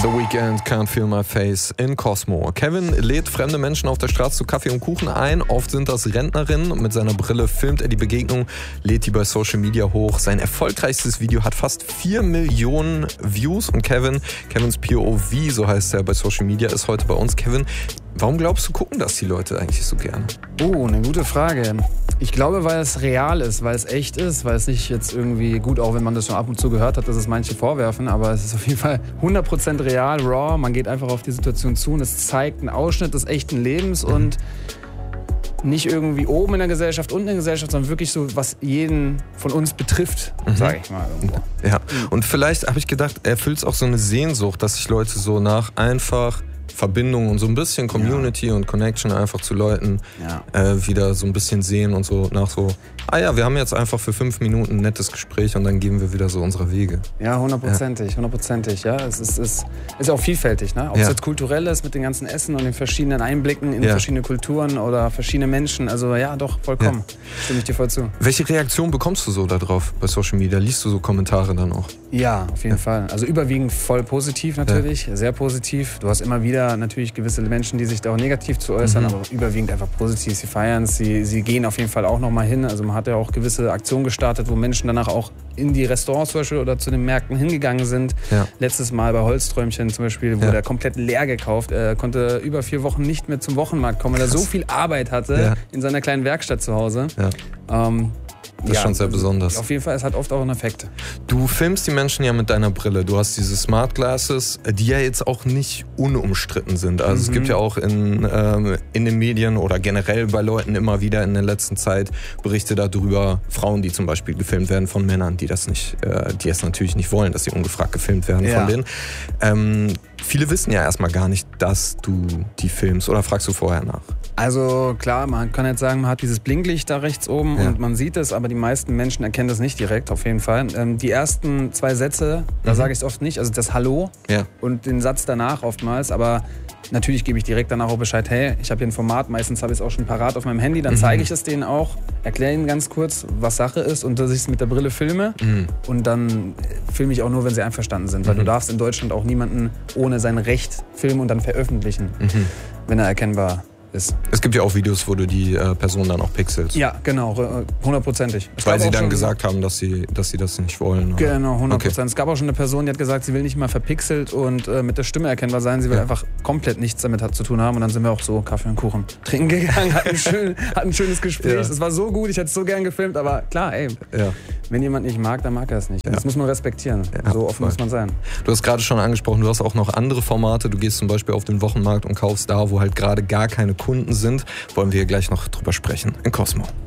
The Weeknd, Can't Feel My Face in Cosmo. Kevin lädt fremde Menschen auf der Straße zu Kaffee und Kuchen ein. Oft sind das Rentnerinnen. Mit seiner Brille filmt er die Begegnung, lädt die bei Social Media hoch. Sein erfolgreichstes Video hat fast 4 Millionen Views. Und Kevins POV, so heißt er bei Social Media, ist heute bei uns. Kevin, warum glaubst du, gucken das die Leute eigentlich so gerne? Oh, eine gute Frage. Ich glaube, weil es real ist, weil es echt ist, weil es nicht jetzt irgendwie, gut, auch wenn man das schon ab und zu gehört hat, dass es manche vorwerfen, aber es ist auf jeden Fall 100% real, raw. Man geht einfach auf die Situation zu und es zeigt einen Ausschnitt des echten Lebens und nicht irgendwie oben in der Gesellschaft, unten in der Gesellschaft, sondern wirklich so, was jeden von uns betrifft, sage ich mal irgendwo. Ja, und vielleicht habe ich gedacht, erfüllt es auch so eine Sehnsucht, dass sich Leute so nach einfach Verbindung und so ein bisschen Community und Connection einfach zu Leuten wieder so ein bisschen sehen und so nach so, wir haben jetzt einfach für 5 Minuten ein nettes Gespräch und dann gehen wir wieder so unsere Wege. Ja, hundertprozentig, ja. Es ist auch vielfältig, ne? Ob es jetzt kulturell ist mit den ganzen Essen und den verschiedenen Einblicken in verschiedene Kulturen oder verschiedene Menschen, also ja, doch, vollkommen. Stimme ich dir voll zu. Welche Reaktion bekommst du so da drauf bei Social Media? Liest du so Kommentare dann auch? Ja, auf jeden Fall. Also überwiegend voll positiv natürlich, sehr positiv. Du hast immer wieder natürlich gewisse Menschen, die sich da auch negativ zu äußern, aber überwiegend einfach positiv. Sie feiern es, sie gehen auf jeden Fall auch noch mal hin. Also man hat ja auch gewisse Aktionen gestartet, wo Menschen danach auch in die Restaurants zum Beispiel oder zu den Märkten hingegangen sind. Ja. Letztes Mal bei Holzträumchen zum Beispiel wurde er komplett leer gekauft. Er konnte über 4 Wochen nicht mehr zum Wochenmarkt kommen, weil er so viel Arbeit hatte in seiner kleinen Werkstatt zu Hause. Ja. Das ist schon sehr besonders. Auf jeden Fall, es hat oft auch einen Effekt. Du filmst die Menschen ja mit deiner Brille. Du hast diese Smart Glasses, die ja jetzt auch nicht unumstritten sind. Also es gibt ja auch in den Medien oder generell bei Leuten immer wieder in der letzten Zeit Berichte darüber, Frauen, die zum Beispiel gefilmt werden von Männern, die es natürlich nicht wollen, dass sie ungefragt gefilmt werden von denen. Viele wissen ja erstmal gar nicht, dass du die filmst, oder fragst du vorher nach? Also klar, man kann jetzt sagen, man hat dieses Blinklicht da rechts oben und man sieht es, aber die meisten Menschen erkennen das nicht direkt, auf jeden Fall. Die ersten 2 Sätze, da sage ich es oft nicht, also das Hallo und den Satz danach oftmals, aber natürlich gebe ich direkt danach auch Bescheid, hey, ich habe hier ein Format, meistens habe ich es auch schon parat auf meinem Handy, dann zeige ich es denen auch, erkläre ihnen ganz kurz, was Sache ist und dass ich es mit der Brille filme und dann filme ich auch nur, wenn sie einverstanden sind, weil du darfst in Deutschland auch niemanden ohne sein Recht filmen und dann veröffentlichen, wenn er erkennbar ist. Es gibt ja auch Videos, wo du die Person dann auch pixelst. Ja, genau, 100%. Weil sie dann gesagt haben, dass sie das nicht wollen. Oder? Genau, 100%. Okay. Es gab auch schon eine Person, die hat gesagt, sie will nicht mal verpixelt und mit der Stimme erkennbar sein. Sie will einfach komplett nichts damit zu tun haben. Und dann sind wir auch so Kaffee und Kuchen trinken gegangen, hatten ein schönes Gespräch. Es war so gut, ich hätte es so gern gefilmt, aber klar, wenn jemand nicht mag, dann mag er es nicht. Das muss man respektieren. So offen muss man sein. Du hast gerade schon angesprochen, du hast auch noch andere Formate. Du gehst zum Beispiel auf den Wochenmarkt und kaufst da, wo halt gerade gar keine Kunden sind. Wollen wir gleich noch drüber sprechen in Cosmo.